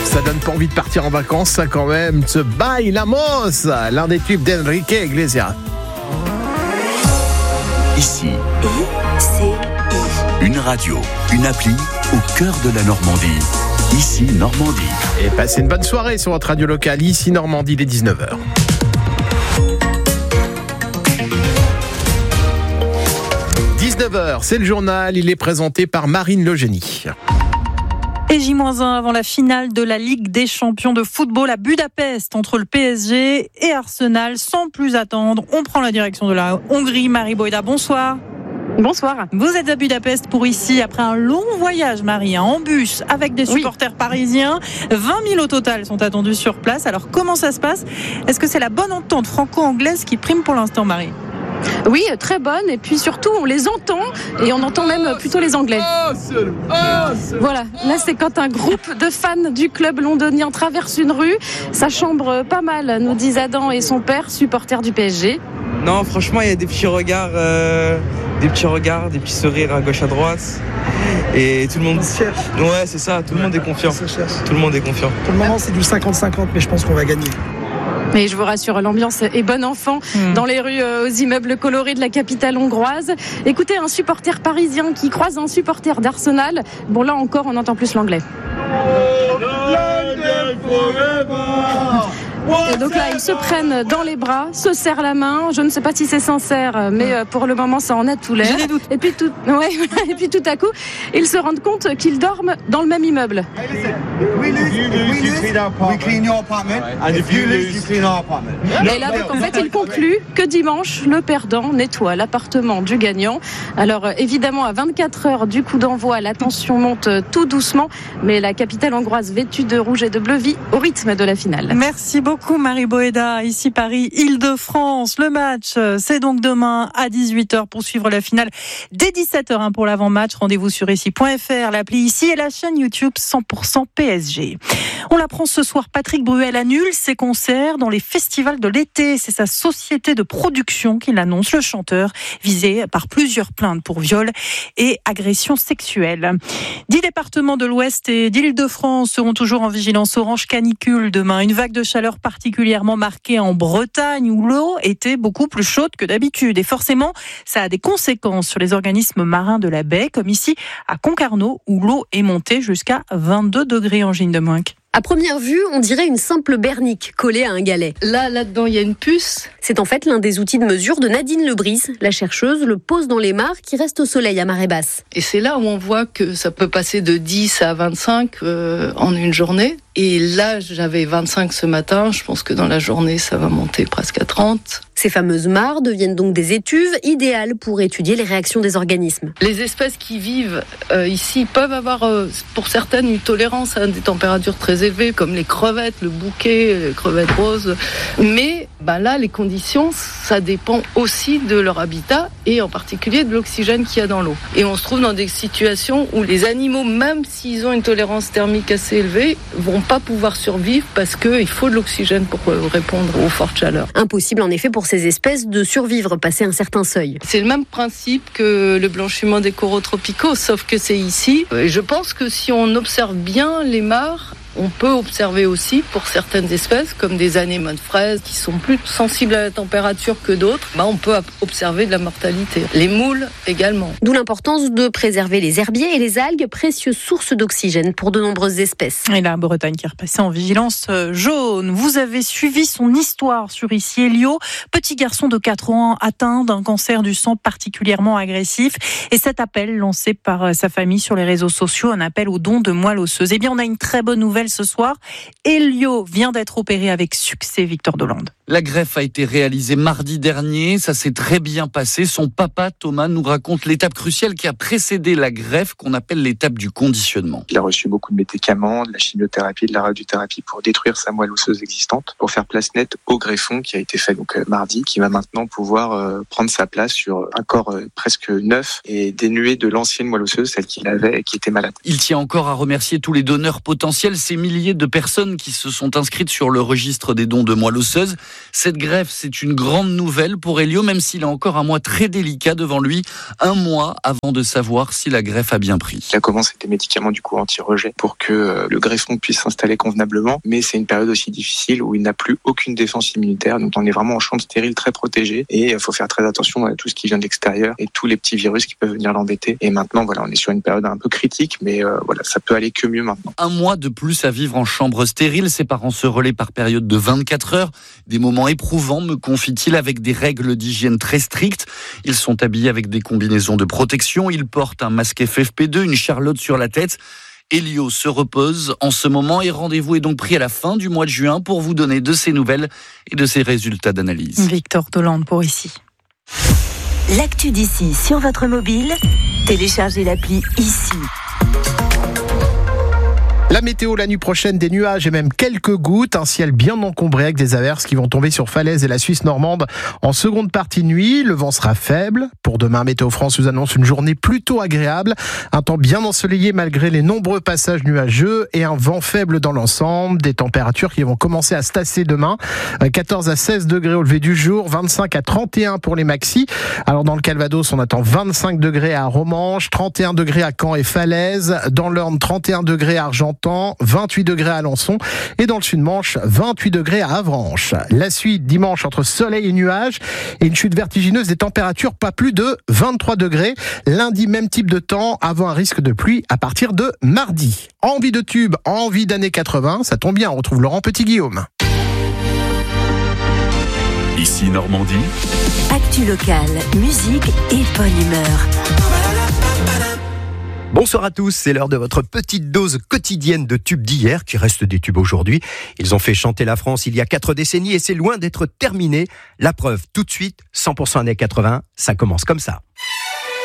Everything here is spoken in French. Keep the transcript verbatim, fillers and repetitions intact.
Ça donne pas envie de partir en vacances, ça quand même. Ce Bailamos, l'un des tubes d'Enrique Iglesias. Ici, une radio, une appli au cœur de la Normandie. Ici, Normandie. Et passez une bonne soirée sur votre radio locale. Ici, Normandie, il est dix-neuf heures. dix-neuf heures, c'est le journal. Il est présenté par Marine Legénie. Et J moins un avant la finale de la Ligue des champions de football à Budapest entre le P S G et Arsenal. Sans plus attendre, on prend la direction de la Hongrie. Marie Boyda, bonsoir. Bonsoir. Vous êtes à Budapest pour ici, après un long voyage, Marie, hein, en bus, avec des supporters oui. parisiens. vingt mille au total sont attendus sur place. Alors, comment ça se passe ? Est-ce que c'est la bonne entente franco-anglaise qui prime pour l'instant, Marie ? Oui, très bonne, et puis surtout on les entend et on entend même plutôt les Anglais. Voilà, là c'est quand un groupe de fans du club londonien traverse une rue, ça chambre pas mal, nous disent Adam et son père, supporters du P S G. Non, franchement il y a des petits regards, euh, des petits regards, des petits sourires à gauche à droite. Et tout le monde cherche. Ouais, c'est ça, tout le monde est confiant. Tout le monde est confiant. Pour le moment c'est du cinquante cinquante, mais je pense qu'on va gagner. Mais je vous rassure, l'ambiance est bon enfant mmh. dans les rues euh, aux immeubles colorés de la capitale hongroise. Écoutez, un supporter parisien qui croise un supporter d'Arsenal. Bon, là encore, on entend plus l'anglais. Et donc là, ils se prennent dans les bras, se serrent la main. Je ne sais pas si c'est sincère, mais pour le moment, ça en a tout l'air. J'ai des doutes. Et puis tout, ouais, et puis tout à coup, ils se rendent compte qu'ils dorment dans le même immeuble. Et là, donc, en fait, il conclut que dimanche, le perdant nettoie l'appartement du gagnant. Alors, évidemment, à vingt-quatre heures du coup d'envoi, la tension monte tout doucement, mais la capitale hongroise vêtue de rouge et de bleu vit au rythme de la finale. Merci beaucoup Marie Boyda. Ici Paris, Île-de-France. Le match, c'est donc demain à dix-huit heures pour suivre la finale dès dix-sept heures pour l'avant-match. Rendez-vous sur ici point f r, l'appli ici et la chaîne YouTube cent pour cent P S G. On l'apprend ce soir, Patrick Bruel annule ses concerts dans les festivals de l'été. C'est sa société de production qui l'annonce, le chanteur, visé par plusieurs plaintes pour viol et agression sexuelle. Dix départements de l'Ouest et d'Île-de-France seront toujours en vigilance orange canicule demain. Une vague de chaleur particulièrement marquée en Bretagne où l'eau était beaucoup plus chaude que d'habitude. Et forcément, ça a des conséquences sur les organismes marins de la baie, comme ici à Concarneau où l'eau est montée jusqu'à vingt-deux degrés en Gine de Moinque. À première vue, on dirait une simple bernique collée à un galet. Là, là-dedans, il y a une puce. C'est en fait l'un des outils de mesure de Nadine Lebris. La chercheuse le pose dans les mares qui restent au soleil à marée basse. Et c'est là où on voit que ça peut passer de dix à vingt-cinq euh, en une journée. Et là, j'avais vingt-cinq ce matin. Je pense que dans la journée, ça va monter presque à trente. Ces fameuses mares deviennent donc des étuves idéales pour étudier les réactions des organismes. Les espèces qui vivent euh, ici peuvent avoir, euh, pour certaines, une tolérance à des températures très élevées, comme les crevettes, le bouquet, les crevettes roses. Mais bah là, les conditions, ça dépend aussi de leur habitat et en particulier de l'oxygène qu'il y a dans l'eau. Et on se trouve dans des situations où les animaux, même s'ils ont une tolérance thermique assez élevée, vont pas pouvoir survivre parce qu'il faut de l'oxygène pour répondre aux fortes chaleurs. Impossible en effet pour ces espèces de survivre passé un certain seuil. C'est le même principe que le blanchiment des coraux tropicaux, sauf que c'est ici. Et je pense que si on observe bien les mares, on peut observer aussi pour certaines espèces, comme des anémones fraises qui sont plus sensibles à la température que d'autres, bah on peut observer de la mortalité. Les moules également. D'où l'importance de préserver les herbiers et les algues, précieuses sources d'oxygène pour de nombreuses espèces. Et la Bretagne qui est repassée en vigilance jaune. Vous avez suivi son histoire sur ici. Elio, petit garçon de quatre ans atteint d'un cancer du sang particulièrement agressif. Et cet appel lancé par sa famille sur les réseaux sociaux, un appel au don de moelle osseuse. Eh bien, on a une très bonne nouvelle ce soir. Elio vient d'être opéré avec succès, Victor Dolande. La greffe a été réalisée mardi dernier, ça s'est très bien passé. Son papa Thomas nous raconte l'étape cruciale qui a précédé la greffe, qu'on appelle l'étape du conditionnement. Il a reçu beaucoup de médicaments, de la chimiothérapie, de la radiothérapie pour détruire sa moelle osseuse existante, pour faire place nette au greffon qui a été fait donc euh, mardi, qui va maintenant pouvoir euh, prendre sa place sur un corps euh, presque neuf et dénué de l'ancienne moelle osseuse, celle qu'il avait et qui était malade. Il tient encore à remercier tous les donneurs potentiels. ces milliers de personnes qui se sont inscrites sur le registre des dons de moelle osseuse. Cette greffe, c'est une grande nouvelle pour Elio, même s'il a encore un mois très délicat devant lui, un mois avant de savoir si la greffe a bien pris. Il a commencé des médicaments du coup anti-rejet pour que euh, le greffon puisse s'installer convenablement, mais c'est une période aussi difficile où il n'a plus aucune défense immunitaire, donc on est vraiment en chambre stérile très protégée et il faut faire très attention à tout ce qui vient de l'extérieur et tous les petits virus qui peuvent venir l'embêter. Et maintenant, voilà, on est sur une période un peu critique, mais euh, voilà, ça peut aller que mieux maintenant. Un mois de plus à vivre en chambre stérile, ses parents se relaient par période de vingt-quatre heures. Des moments éprouvants, me confie-t-il, avec des règles d'hygiène très strictes. Ils sont habillés avec des combinaisons de protection. Ils portent un masque F F P deux, une charlotte sur la tête. Elio se repose en ce moment et rendez-vous est donc pris à la fin du mois de juin pour vous donner de ses nouvelles et de ses résultats d'analyse. Victor Dolande pour ici. L'actu d'ici sur votre mobile, téléchargez l'appli ici. La météo la nuit prochaine, des nuages et même quelques gouttes, un ciel bien encombré avec des averses qui vont tomber sur Falaise et la Suisse normande en seconde partie de nuit. Le vent sera faible. Pour demain, Météo France vous annonce une journée plutôt agréable, un temps bien ensoleillé malgré les nombreux passages nuageux et un vent faible dans l'ensemble. Des températures qui vont commencer à se tasser demain, quatorze à seize degrés au lever du jour, vingt-cinq à trente et un pour les maxis. Alors dans le Calvados, on attend vingt-cinq degrés à Romanche, trente et un degrés à Caen et Falaise, dans l'Orne trente et un degrés à Argentan, vingt-huit degrés à Alençon et dans le Sud-Manche, vingt-huit degrés à Avranches. La suite, dimanche, entre soleil et nuages et une chute vertigineuse des températures, pas plus de vingt-trois degrés. Lundi, même type de temps, avant un risque de pluie à partir de mardi. Envie de tube, envie d'années quatre-vingts, ça tombe bien, on retrouve Laurent Petit-Guillaume. Ici Normandie. Actu locale, musique et bonne humeur. Bonsoir à tous, c'est l'heure de votre petite dose quotidienne de tubes d'hier, qui restent des tubes aujourd'hui. Ils ont fait chanter la France il y a quatre décennies et c'est loin d'être terminé. La preuve, tout de suite, cent pour cent années quatre-vingts, ça commence comme ça.